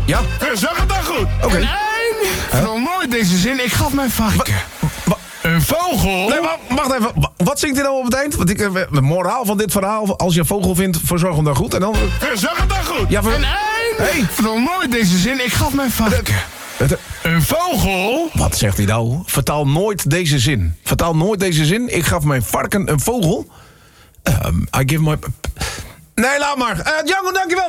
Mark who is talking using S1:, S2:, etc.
S1: Ja?
S2: Zag het dan goed?
S1: Oké.
S2: En nog nooit deze zin, ik gaf mijn varken. Een vogel?
S1: Nee, wacht even. Wat zingt hij nou op het eind? Want de moraal van dit verhaal, als je een vogel vindt, verzorg hem dan goed. En dan...
S2: Zag het dan goed?
S1: Ja,
S2: Hey. Nog nooit deze zin, ik gaf mijn varken. Een vogel?
S1: Wat zegt hij nou? Vertaal nooit deze zin. Vertaal nooit deze zin. Ik gaf mijn varken een vogel. I give my... Nee, laat maar. Django, dankjewel.